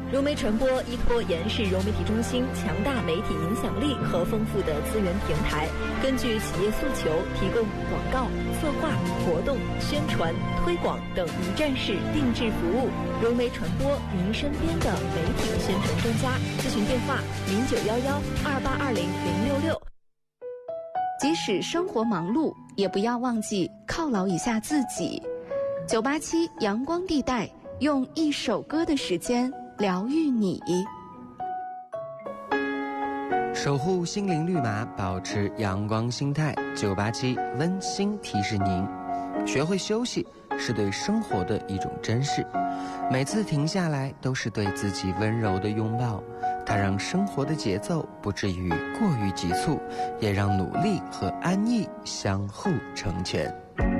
融媒传播依托延世融媒体中心强大媒体影响力和丰富的资源平台，根据企业诉求提供广告、策划、活动、宣传、推广等一站式定制服务。融媒传播，您身边的媒体宣传专家。咨询电话0911282066。 即使生活忙碌，也不要忘记犒劳一下自己。987阳光地带，用一首歌的时间疗愈你。 守护心灵绿码，保持阳光心态。987温馨提示您，学会休息是对生活的一种珍视，每次停下来都是对自己温柔的拥抱。它让生活的节奏不至于过于急促，也让努力和安逸相互成全。